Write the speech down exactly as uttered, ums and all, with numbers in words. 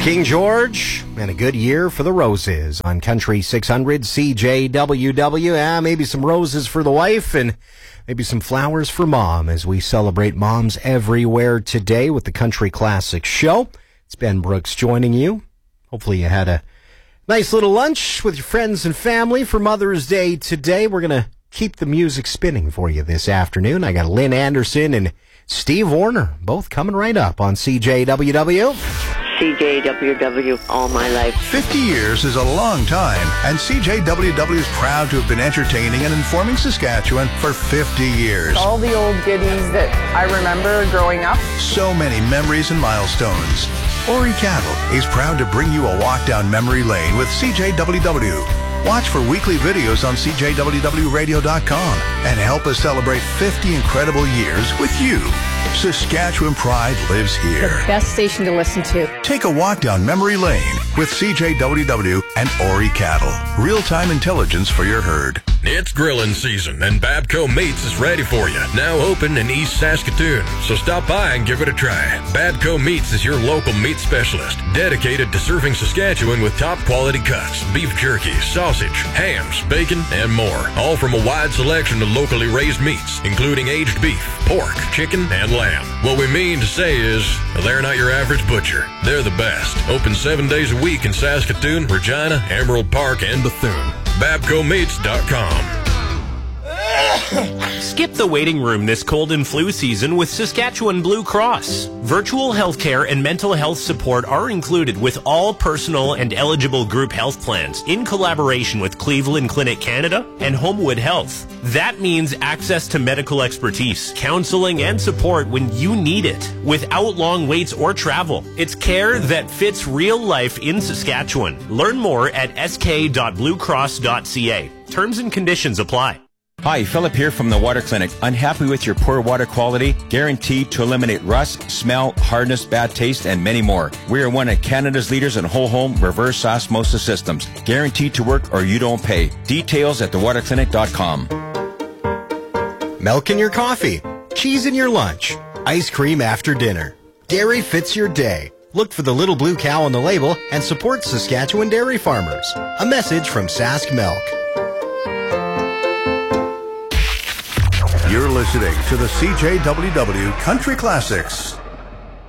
King George, and a good year for the roses on Country six hundred C J W W. Ah, maybe some roses for the wife and maybe some flowers for mom as we celebrate moms everywhere today with the Country Classic Show. It's Ben Brooks joining you. Hopefully you had a nice little lunch with your friends and family for Mother's Day today. We're going to keep the music spinning for you this afternoon. I got Lynn Anderson and Steve Warner both coming right up on C J W W. C J W W all my life. fifty years is a long time, and C J W W is proud to have been entertaining and informing Saskatchewan for fifty years. All the old goodies that I remember growing up. So many memories and milestones. Ori Cattle is proud to bring you a walk down memory lane with C J W W. Watch for weekly videos on C J W W radio dot com and help us celebrate fifty incredible years with you. Saskatchewan pride lives here. The best station to listen to. Take a walk down memory lane with C J W W and Ori Cattle. Real-time intelligence for your herd. It's grilling season, and Babco Meats is ready for you. Now open in East Saskatoon, so stop by and give it a try. Babco Meats is your local meat specialist, dedicated to serving Saskatchewan with top-quality cuts, beef jerky, sausage, hams, bacon, and more. All from a wide selection of locally raised meats, including aged beef, pork, chicken, and lamb. What we mean to say is, they're not your average butcher. They're the best. Open seven days a week in Saskatoon, Regina, Emerald Park, and Bethune. Babco Meats dot com. Skip the waiting room this cold and flu season with Saskatchewan Blue Cross. Virtual healthcare and mental health support are included with all personal and eligible group health plans in collaboration with Cleveland Clinic Canada and Homewood Health. That means access to medical expertise, counseling, and support when you need it without long waits or travel. It's care that fits real life in Saskatchewan. Learn more at s k dot blue cross dot c a. Terms and conditions apply. Hi, Philip here from the Water Clinic. Unhappy with your poor water quality? Guaranteed to eliminate rust, smell, hardness, bad taste, and many more. We are one of Canada's leaders in whole home reverse osmosis systems. Guaranteed to work or you don't pay. Details at the water clinic dot com. Milk in your coffee, cheese in your lunch, ice cream after dinner. Dairy fits your day. Look for the little blue cow on the label and support Saskatchewan dairy farmers. A message from Sask Milk. You're listening to the C J W W Country Classics.